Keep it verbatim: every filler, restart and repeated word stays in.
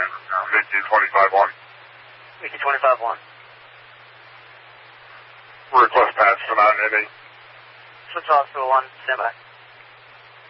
Mickey twenty-five one. Mickey twenty-five one. Request patch for nine eighty. Switch Hospital one, stand by.